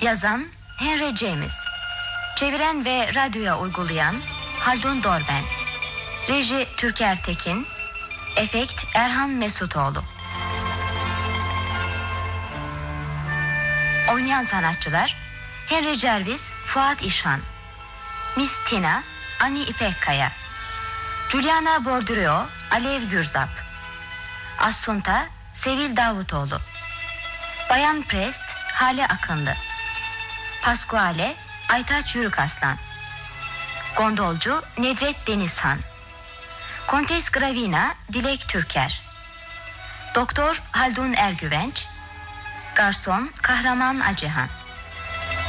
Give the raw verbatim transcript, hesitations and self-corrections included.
Yazan Henry James, çeviren ve radyoya uygulayan Haldun Dorben, reji Türker Tekin, efekt Erhan Mesutoğlu. Oynayan sanatçılar: Henry Jervis, Fuat İşhan, Miss Tina, Ani İpekkaya, Juliana Bordureo, Alev Gürzap, Assunta, Sevil Davutoğlu, Bayan Prest, Hale Akınlı, Pasquale, Aytaç Yürükaslan, Gondolcu, Nedret Denizhan, Kontes Gravina, Dilek Türker, Doktor Haldun Ergüvenç, Garson Kahraman Acehan.